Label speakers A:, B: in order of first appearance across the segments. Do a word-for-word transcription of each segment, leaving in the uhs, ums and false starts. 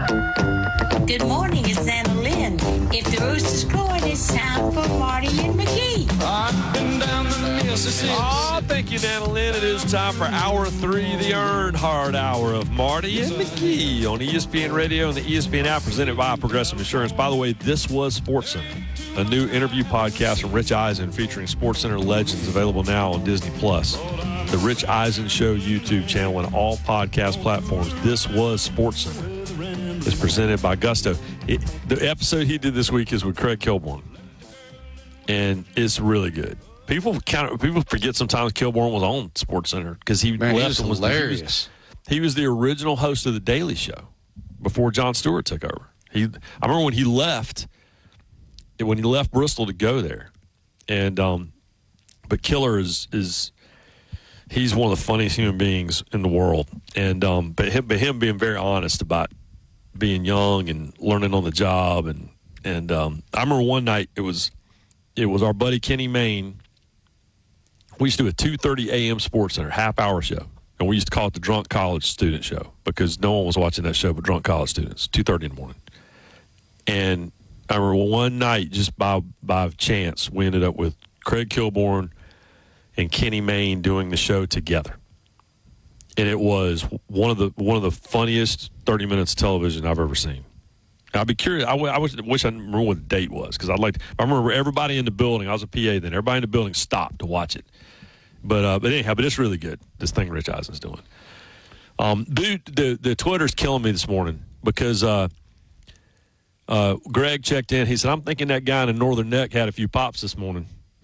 A: Good morning, it's Anna Lynn. If the rooster's crowing, it's time for Marty and McGee.
B: I've been down the Mississippi.
C: Oh, thank you, Nana Lynn. It is time for Hour three, the Earnhardt Hour of Marty and McGee on E S P N Radio and the E S P N app, presented by Progressive Insurance. By the way, this was SportsCenter, a new interview podcast from Rich Eisen featuring SportsCenter legends, available now on Disney Plus, the Rich Eisen Show YouTube channel, and all podcast platforms. This was SportsCenter. It's presented by Gusto. It, the episode he did this week is with Craig Kilborn, and it's really good. People kind of people forget sometimes Kilborn was on SportsCenter because he
D: Man,
C: left
D: he was
C: and was
D: hilarious.
C: The, he, was, he was the original host of the Daily Show before Jon Stewart took over. He, I remember when he left, when he left Bristol to go there, and um, but Killer is is he's one of the funniest human beings in the world, and um, but him, but him being very honest about being young and learning on the job, and and um, I remember one night it was it was our buddy Kenny Mayne. We used to do a two thirty a.m. SportsCenter half hour show, and we used to call it the Drunk College Student Show because no one was watching that show but drunk college students. two thirty in the morning, and I remember one night just by by chance we ended up with Craig Kilborn and Kenny Mayne doing the show together. And it was one of the one of the funniest thirty minutes of television I've ever seen. And I'd be curious. I, w- I wish, wish I remember what the date was, because I'd like. To, I remember everybody in the building. I was a P A then. Everybody in the building stopped to watch it. But uh, but anyhow, but it's really good. This thing Rich Eisen's doing. Um, dude, the the Twitter's killing me this morning because uh, uh, Greg checked in. He said, "I'm thinking that guy in the Northern Neck had a few pops this morning."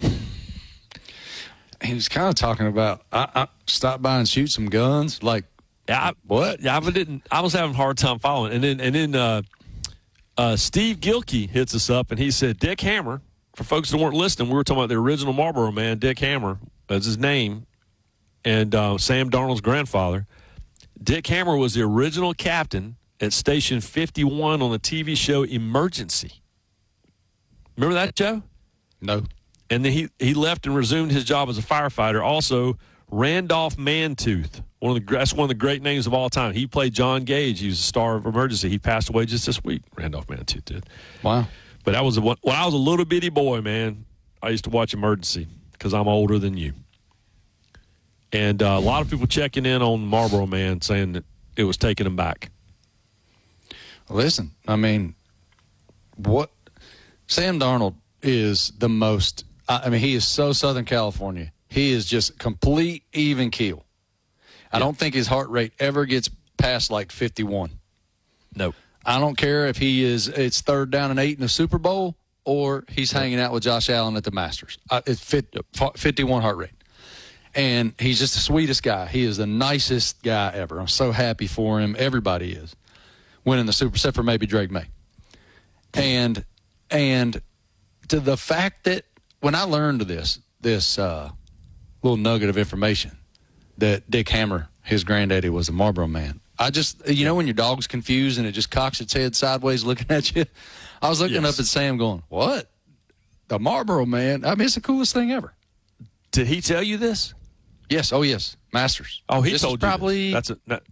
D: He was kind of talking about I, I stop by and shoot some guns. Like,
C: Yeah, I,
D: what?
C: Yeah, I didn't. I was having a hard time following. And then, and then uh, uh, Steve Gilkey hits us up, and he said, Dick Hammer. For folks that weren't listening, we were talking about the original Marlboro man, Dick Hammer. That's his name, and uh, Sam Darnold's grandfather. Dick Hammer was the original captain at Station fifty-one on the T V show Emergency. Remember that, Joe?
D: No.
C: And then he, he left and resumed his job as a firefighter. Also, Randolph Mantooth, one of the that's one of the great names of all time. He played John Gage. He was a star of Emergency. He passed away just this week. Randolph Mantooth did.
D: Wow.
C: But that was a, when I was a little bitty boy, man. I used to watch Emergency because I'm older than you. And uh, a lot of people checking in on Marlboro Man, saying that it was taking him back.
D: Listen, I mean, what Sam Darnold is the most. I mean, he is so Southern California. He is just complete even keel. I
C: Yeah.
D: don't think his heart rate ever gets past like fifty-one.
C: Nope.
D: I don't care if he is. It's third down and eight in the Super Bowl, or he's hanging out with Josh Allen at the Masters. Uh, it's fit, fifty-one heart rate, and he's just the sweetest guy. He is the nicest guy ever. I'm so happy for him. Everybody is winning the Super, except for maybe Drake May. And and to the fact that when I learned this this uh, little nugget of information that Dick Hammer, his granddaddy, was a Marlboro man. I just, you know, when your dog's confused and it just cocks its head sideways looking at you, I was looking
C: Yes.
D: up at Sam going, what? The Marlboro man? I mean, it's the coolest thing ever.
C: Did he tell you this?
D: Yes. Oh, yes. Masters.
C: Oh, he
D: this
C: told
D: is probably
C: you this. That's a, that,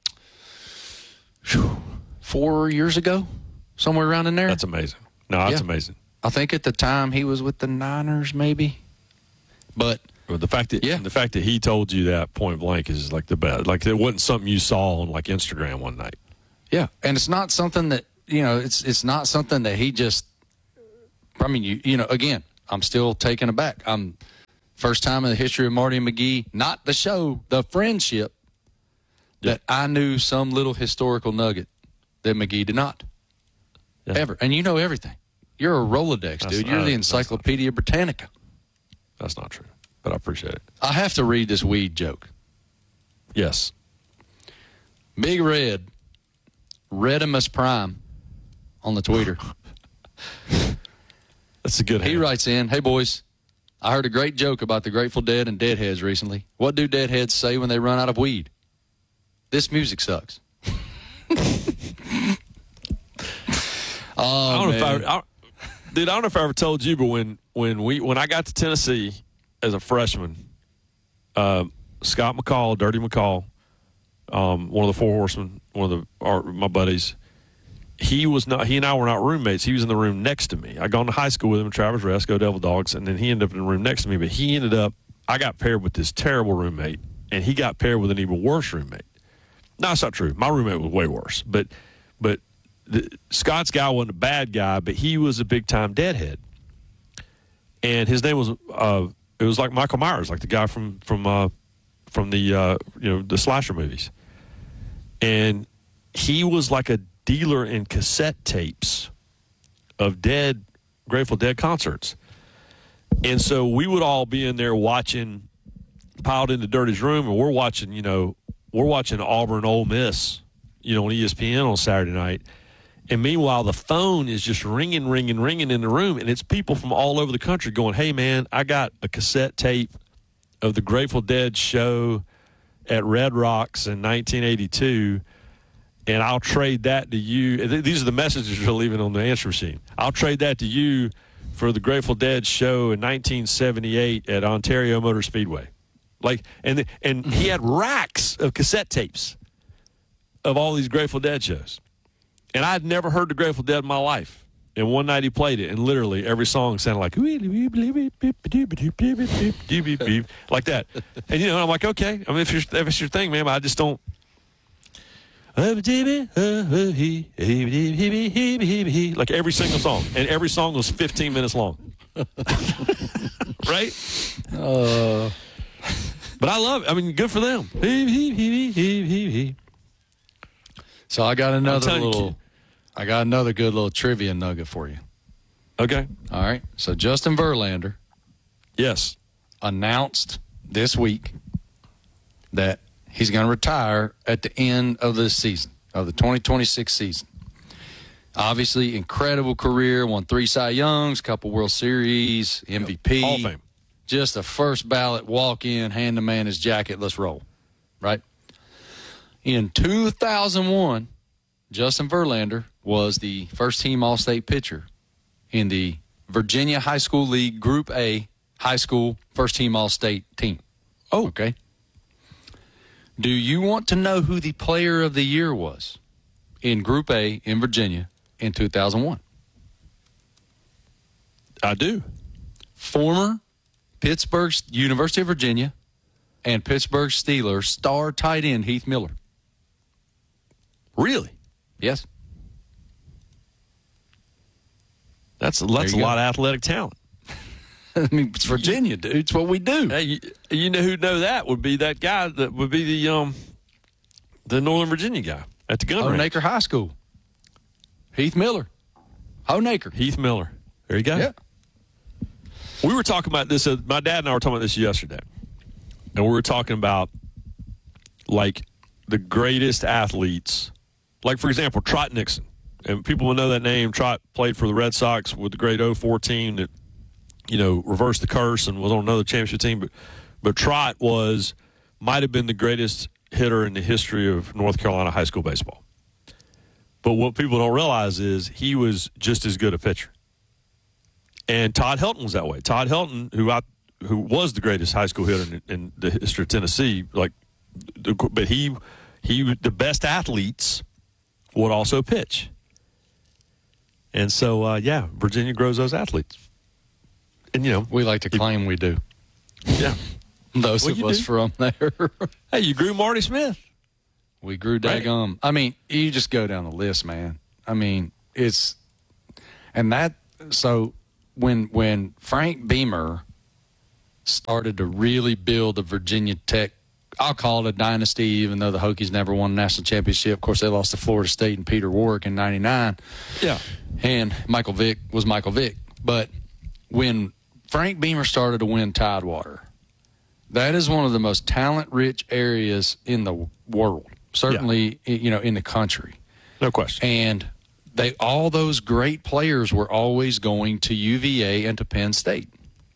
D: whew, four years ago, somewhere around in there.
C: that's amazing. No, that's
D: Yeah.
C: amazing.
D: I think at the time he was with the Niners, maybe. But
C: Well, the fact that
D: Yeah.
C: the fact that he told you that point blank is like the best. Like it wasn't something you saw on like Instagram one night.
D: yeah, and it's not something that, you know, it's it's not something that he just. I mean, you you know, again, I'm still taken aback. I'm first time in the history of Marty and McGee, not the show, the friendship,
C: Yeah.
D: that I knew some little historical nugget that McGee did not.
C: Yeah.
D: Ever. And you know everything. You're a Rolodex,
C: That's
D: dude. You're
C: not-
D: the
C: that's not
D: Encyclopedia Britannica.
C: That's not true, but I appreciate it.
D: I have to read this weed joke.
C: Yes.
D: Big Red, Redimus Prime, on the tweeter.
C: That's a good
D: He
C: hand.
D: writes in, hey, boys, I heard a great joke about the Grateful Dead and Deadheads recently. What do Deadheads say when they run out of weed? This music sucks. oh,
C: I don't
D: man.
C: know if I, I dude, I don't know if I ever told you, but when when we when I got to Tennessee as a freshman, uh, Scott McCall, Dirty McCall, um, one of the Four Horsemen, one of the our, my buddies, he was not. He and I were not roommates. He was in the room next to me. I gone to high school with him, Travis Rest, go Devil Dogs, and then he ended up in the room next to me. But he ended up. I got paired with this terrible roommate, and he got paired with an even worse roommate. No, that's not true. My roommate was way worse. But, but the, Scott's guy wasn't a bad guy, but he was a big time deadhead. And his name was. Uh, it was like Michael Myers, like the guy from from uh, from the uh, you know the slasher movies. And he was like a dealer in cassette tapes of dead Grateful Dead concerts. And so we would all be in there watching, piled into Dirty's room, and we're watching, you know, we're watching Auburn Ole Miss, you know, on E S P N on Saturday night. And meanwhile, the phone is just ringing, ringing, ringing in the room, and it's people from all over the country going, hey, man, I got a cassette tape of the Grateful Dead show at Red Rocks in nineteen eighty-two, and I'll trade that to you. These are the messages you're leaving on the answer machine. I'll trade that to you for the Grateful Dead show in nineteen seventy-eight at Ontario Motor Speedway. Like, and the, and he had racks of cassette tapes of all these Grateful Dead shows. And I'd never heard the Grateful Dead in my life. And one night he played it, and literally every song sounded like like that. And you know, I'm like, okay. I mean, if, you're, if it's your thing, man, I just don't. Like every single song, and every song was fifteen minutes long. Right?
D: Uh,
C: but I love it. I mean, good for them.
D: So I got another
C: telling you,
D: little.
C: kid.
D: I got another good little trivia nugget for you.
C: Okay.
D: All right. So Justin Verlander
C: Yes.
D: announced this week that he's going to retire at the end of the season, of the twenty twenty-six season. Obviously, incredible career, won three Cy Youngs, couple World Series, M V P.
C: Hall of Fame.
D: Just a first ballot walk-in, hand the man his jacket, let's roll. Right? In two thousand one, Justin Verlander was the first-team All-State pitcher in the Virginia High School League Group A high school first-team All-State team.
C: Oh.
D: Okay. Do you want to know who the player of the year was in Group A in Virginia in two thousand one?
C: I do.
D: Former Pittsburgh University of Virginia and Pittsburgh Steelers star tight end Heath Miller.
C: Really?
D: Yes.
C: That's, that's a
D: you
C: lot
D: go.
C: of athletic talent.
D: I mean, it's Virginia, dude. It's what we do.
C: Hey, you, you know who'd know that would be that guy that would be the um the Northern Virginia guy at the gun range.
D: Honaker High School. Heath Miller. Honaker.
C: Heath Miller. There you go.
D: Yeah.
C: We were talking about this. Uh, my dad and I were talking about this yesterday, and we were talking about like the greatest athletes. Like, for example, Trot Nixon. And people will know that name. Trot played for the Red Sox with the great oh four team that, you know, reversed the curse and was on another championship team. But, but Trot was, might have been the greatest hitter in the history of North Carolina high school baseball. But what people don't realize is he was just as good a pitcher. And Todd Helton was that way. Todd Helton, who I, who was the greatest high school hitter in, in the history of Tennessee, like, but he, he, the best athletes would also pitch. And so, uh, yeah, Virginia grows those athletes. And, you know.
D: We like to claim we do.
C: Yeah.
D: Those
C: Well,
D: of
C: you
D: us
C: do.
D: from there.
C: Hey, you grew Marty Smith.
D: We grew
C: Right.
D: daggum. I mean, you just go down the list, man. I mean, it's and that so when when Frank Beamer started to really build the Virginia Tech, I'll call it a dynasty, even though the Hokies never won a national championship. Of course, they lost to Florida State and Peter Warwick in ninety-nine.
C: Yeah.
D: And Michael Vick was Michael Vick. But when Frank Beamer started to win Tidewater, that is one of the most talent-rich areas in the world, certainly, you know, in the country.
C: No question.
D: And they all those great players were always going to U V A and to Penn State.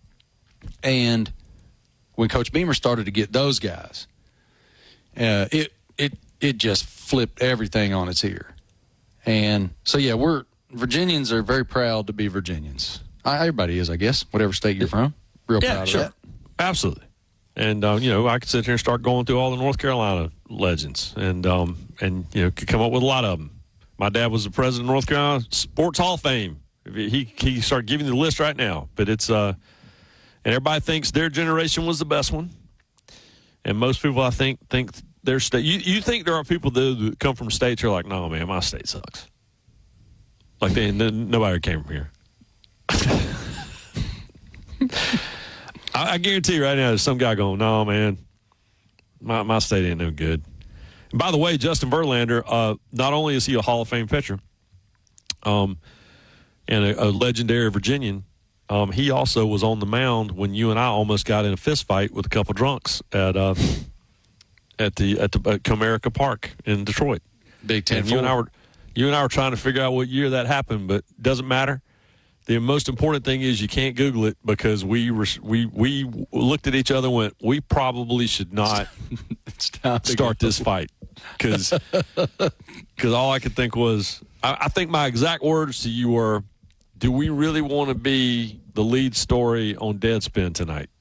D: And when Coach Beamer started to get those guys, uh, it it it just flipped everything on its ear. And so, yeah, we're Virginians are very proud to be Virginians. I, everybody is, I guess, whatever state you're from. Real
C: Yeah,
D: proud
C: sure.
D: of that.
C: Absolutely. And, uh, you know, I could sit here and start going through all the North Carolina legends and, um, and you know, could come up with a lot of them. My dad was the president of North Carolina Sports Hall of Fame. He he started giving you the list right now. But it's uh, and everybody thinks their generation was the best one. And most people, I think, think their state. You, you think there are people that come from states who are like, no, man, my state sucks. Like, they, nobody came from here. I, I guarantee you right now there's some guy going, no, man, my, my state ain't no good. And by the way, Justin Verlander, uh, not only is he a Hall of Fame pitcher um, and a, a legendary Virginian, um, he also was on the mound when you and I almost got in a fist fight with a couple drunks at uh, at the at the at Comerica Park in Detroit.
D: Big Ten.
C: And you and I were you and I were trying to figure out what year that happened, but it doesn't matter. The most important thing is you can't Google it because we were, we we looked at each other and went, we probably should not start this fight because because all I could think was, I, I think my exact words to you were, do we really want to be the lead story on Deadspin tonight?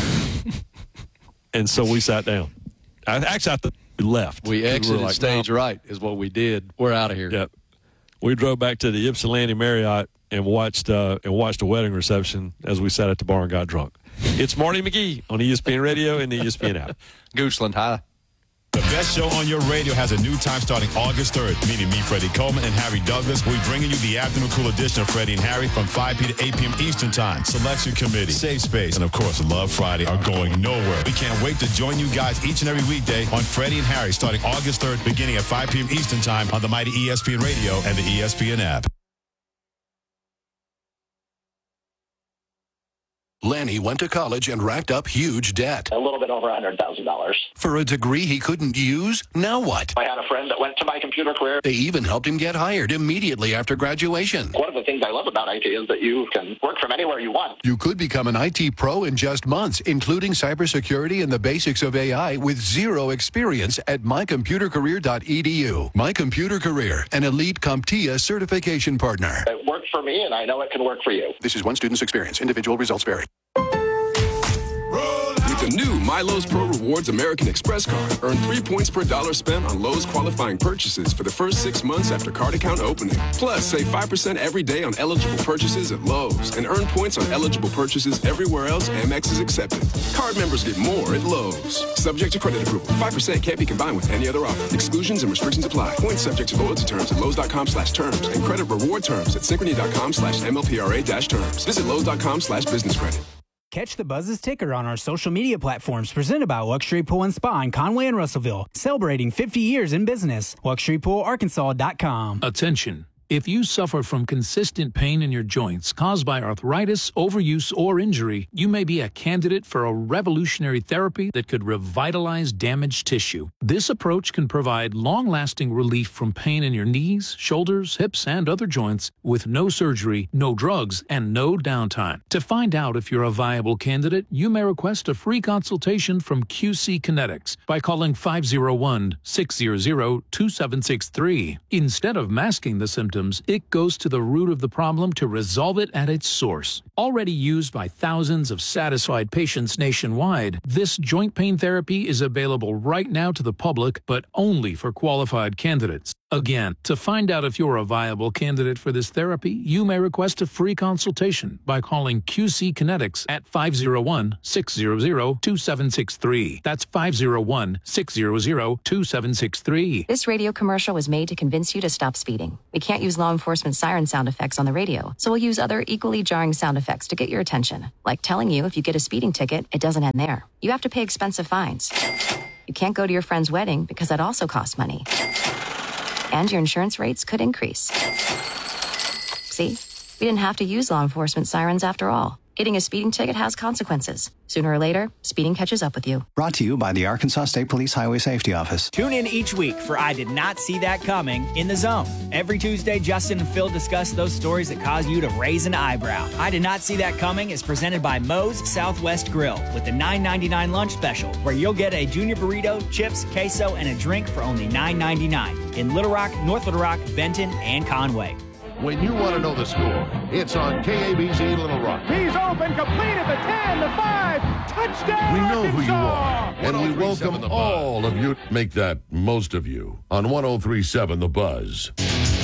C: And so we sat down. I, actually, I thought we left.
D: We exited
C: we like,
D: stage
C: no.
D: right is what we did. We're out of here.
C: Yep. We drove back to the Ypsilanti Marriott and watched uh, and watched a wedding reception as we sat at the bar and got drunk. It's Marty McGee on E S P N Radio and the E S P N app.
D: Goochland, hi.
E: The best show on your radio has a new time starting August third. Meeting me, Freddie Coleman, and Harry Douglas. We're bringing you the afternoon cool edition of Freddie and Harry from five p.m. to eight p.m. Eastern Time. Selection Committee, Safe Space, and of course, Love Friday are going nowhere. We can't wait to join you guys each and every weekday on Freddie and Harry starting August third, beginning at five p.m. Eastern Time on the mighty E S P N Radio and the E S P N app.
F: Lanny went to college and racked up huge debt.
G: A little bit over one hundred thousand dollars.
F: For a degree he couldn't use? Now what?
G: I had a friend that went to My Computer Career.
F: They even helped him get hired immediately after graduation.
G: One of the things I love about I T is that you can work from anywhere you want.
F: You could become an I T pro in just months, including cybersecurity and the basics of A I with zero experience at my computer career dot e d u. My Computer Career, an elite CompTIA certification partner.
G: It worked for me, and I know it can work for you.
F: This is one student's experience. Individual results vary.
H: With the new MyLowe's Pro Rewards American Express card, earn three points per dollar spent on Lowe's qualifying purchases for the first six months after card account opening. Plus, save five percent every day on eligible purchases at Lowe's and earn points on eligible purchases everywhere else Amex is accepted. Card members get more at Lowe's. Subject to credit approval. five percent can't be combined with any other offer. Exclusions and restrictions apply. Points subject to loyalty terms at Lowe's.com slash terms and credit reward terms at Synchrony.com slash MLPRA dash terms. Visit Lowe's.com slash business credit.
I: Catch the Buzz's ticker on our social media platforms presented by Luxury Pool and Spa in Conway and Russellville, celebrating fifty years in business. luxury pool arkansas dot com.
J: Attention. If you suffer from consistent pain in your joints caused by arthritis, overuse, or injury, you may be a candidate for a revolutionary therapy that could revitalize damaged tissue. This approach can provide long-lasting relief from pain in your knees, shoulders, hips, and other joints with no surgery, no drugs, and no downtime. To find out if you're a viable candidate, you may request a free consultation from Q C Kinetics by calling five oh one, six hundred, two seven six three. Instead of masking the symptoms, it goes to the root of the problem to resolve it at its source. Already used by thousands of satisfied patients nationwide, this joint pain therapy is available right now to the public, but only for qualified candidates. Again, to find out if you're a viable candidate for this therapy, you may request a free consultation by calling Q C Kinetics at five oh one, six hundred, two seven six three. That's five oh one, six hundred, two seven six three.
K: This radio commercial was made to convince you to stop speeding. We can't use law enforcement siren sound effects on the radio, so we'll use other equally jarring sound effects to get your attention, like telling you if you get a speeding ticket, it doesn't end there. You have to pay expensive fines. You can't go to your friend's wedding because that also costs money. And your insurance rates could increase. See? We didn't have to use law enforcement sirens after all. Getting a speeding ticket has consequences. Sooner or later, speeding catches up with you.
L: Brought to you by the Arkansas State Police Highway Safety Office.
M: Tune in each week for I Did Not See That Coming in the Zone. Every Tuesday, Justin and Phil discuss those stories that cause you to raise an eyebrow. I Did Not See That Coming is presented by Moe's Southwest Grill with the nine ninety-nine lunch special, where you'll get a junior burrito, chips, queso, and a drink for only nine ninety-nine in Little Rock, North Little Rock, Benton, and Conway.
N: When you want to know the score, it's on K A B Z Little Rock.
O: He's open, complete at the ten, the five, touchdown!
N: We know
O: Arkansas!
N: who you are, and we welcome all of you. Make that most of you on one oh three point seven The Buzz.